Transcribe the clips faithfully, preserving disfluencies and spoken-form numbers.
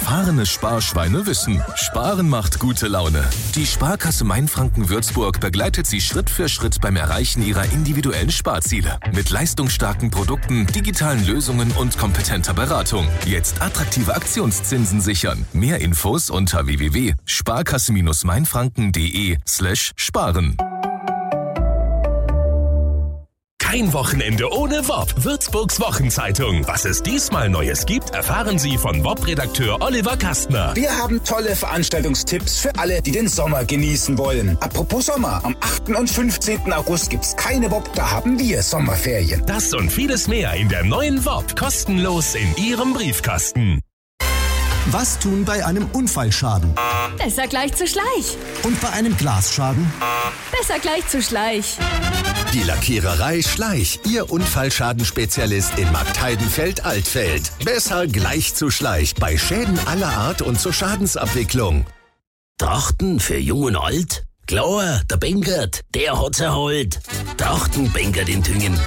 Erfahrene Sparschweine wissen, Sparen macht gute Laune. Die Sparkasse Mainfranken-Würzburg begleitet Sie Schritt für Schritt beim Erreichen Ihrer individuellen Sparziele. Mit leistungsstarken Produkten, digitalen Lösungen und kompetenter Beratung. Jetzt attraktive Aktionszinsen sichern. Mehr Infos unter w w w punkt sparkasse mainfranken punkt de slash sparen. Kein Wochenende ohne W O P. Würzburgs Wochenzeitung. Was es diesmal Neues gibt, erfahren Sie von W O P-Redakteur Oliver Kastner. Wir haben tolle Veranstaltungstipps für alle, die den Sommer genießen wollen. Apropos Sommer, am achten und fünfzehnten August gibt's keine W O P, da haben wir Sommerferien. Das und vieles mehr in der neuen W O P. Kostenlos in Ihrem Briefkasten. Was tun bei einem Unfallschaden? Besser gleich zu Schleich. Und bei einem Glasschaden? Besser gleich zu Schleich. Die Lackiererei Schleich, Ihr Unfallschadenspezialist in Marktheidenfeld-Altfeld. Besser gleich zu Schleich bei Schäden aller Art und zur Schadensabwicklung. Trachten für Jung und Alt? Klar, der Bengert, der hat's erholt. Trachten Bengert in Tüngen.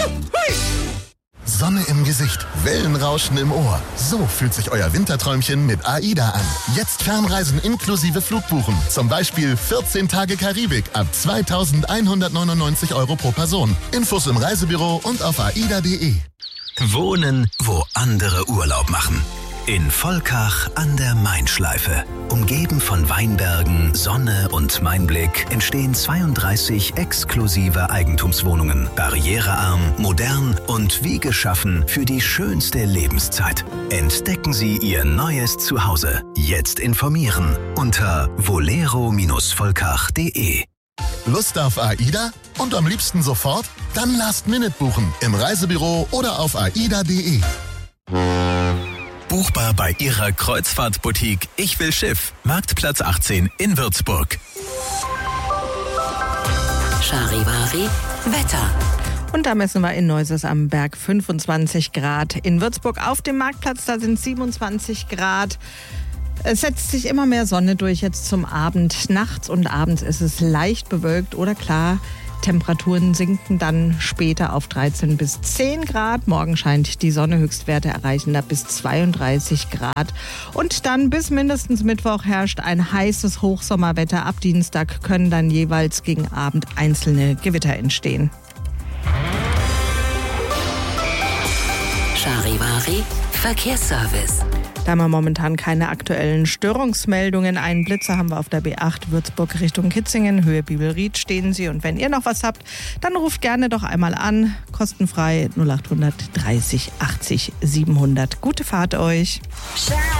Sonne im Gesicht, Wellenrauschen im Ohr. So fühlt sich euer Winterträumchen mit AIDA an. Jetzt Fernreisen inklusive Flugbuchen. Zum Beispiel vierzehn Tage Karibik ab zweitausendeinhundertneunundneunzig Euro pro Person. Infos im Reisebüro und auf aida punkt de. Wohnen, wo andere Urlaub machen. In Volkach an der Mainschleife. Umgeben von Weinbergen, Sonne und Mainblick entstehen zweiunddreißig exklusive Eigentumswohnungen. Barrierearm, modern und wie geschaffen für die schönste Lebenszeit. Entdecken Sie Ihr neues Zuhause. Jetzt informieren unter volero volkach punkt de. Lust auf AIDA? Und am liebsten sofort? Dann Last Minute buchen. Im Reisebüro oder auf aida punkt de. Buchbar bei Ihrer Kreuzfahrtboutique Ich will Schiff. Marktplatz achtzehn in Würzburg. Charivari Wetter. Und da messen wir in Neuses am Berg fünfundzwanzig Grad. In Würzburg auf dem Marktplatz, da sind siebenundzwanzig Grad. Es setzt sich immer mehr Sonne durch jetzt zum Abend. Nachts und abends ist es leicht bewölkt oder klar. Temperaturen sinken dann später auf dreizehn bis zehn Grad. Morgen scheint die Sonne, Höchstwerte erreichen da bis zweiunddreißig Grad. Und dann bis mindestens Mittwoch herrscht ein heißes Hochsommerwetter. Ab Dienstag können dann jeweils gegen Abend einzelne Gewitter entstehen. Charivari Verkehrsservice. Da haben wir momentan keine aktuellen Störungsmeldungen. Einen Blitzer haben wir auf der B acht Würzburg Richtung Kitzingen. Höhe Bibelried stehen Sie. Und wenn ihr noch was habt, dann ruft gerne doch einmal an. Kostenfrei null acht hundert dreißig achtzig siebenhundert. Gute Fahrt euch.